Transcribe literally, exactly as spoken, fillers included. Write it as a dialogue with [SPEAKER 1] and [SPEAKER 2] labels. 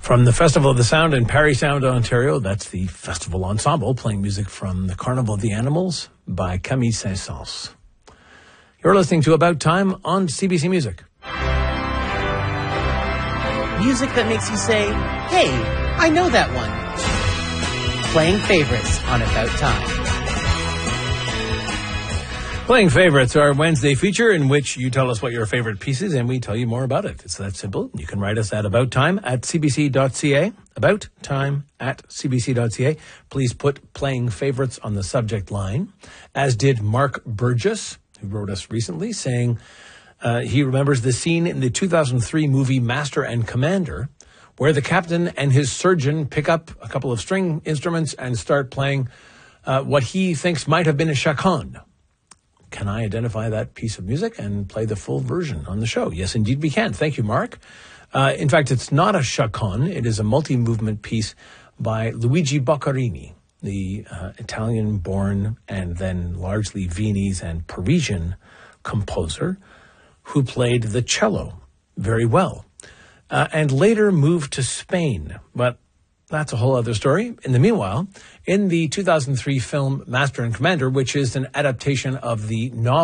[SPEAKER 1] From the Festival of the Sound in Parry Sound, Ontario, that's the Festival Ensemble, playing music from the Carnival of the Animals by Camille Saint-Saëns. You're listening to About Time on C B C Music.
[SPEAKER 2] Music that makes you say, hey, I know that one. Playing favorites on About Time.
[SPEAKER 1] Playing Favorites, our Wednesday feature in which you tell us what your favorite piece is and we tell you more about it. It's that simple. You can write us at about time at c b c dot c a. About time at c b c dot c a. Please put Playing Favorites on the subject line, as did Mark Burgess, who wrote us recently, saying uh, he remembers the scene in the two thousand three movie Master and Commander, where the captain and his surgeon pick up a couple of string instruments and start playing uh, what he thinks might have been a chaconne. Can I identify that piece of music and play the full version on the show? Yes, indeed we can. Thank you, Mark. Uh, in fact, it's not a chaconne. It is a multi-movement piece by Luigi Boccherini, the uh, Italian-born and then largely Viennese and Parisian composer who played the cello very well uh, and later moved to Spain. But that's a whole other story. In the meanwhile, in the two thousand three film Master and Commander, which is an adaptation of the novel